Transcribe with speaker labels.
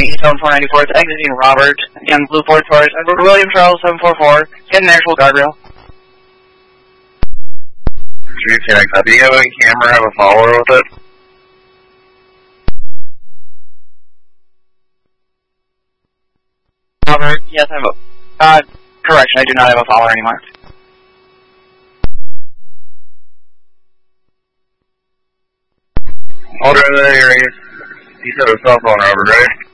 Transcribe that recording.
Speaker 1: going eastbound 494, it's exiting Robert, again, Blue Ford Taurus, Edward William Charles 744, get an actual guardrail.
Speaker 2: Chief, can I copy? Do you have a camera, have a follower with it?
Speaker 1: Robert, yes, I have a, correction, I do not have a follower anymore.
Speaker 2: I'll drive that area. You said a cell phone, Robert, right?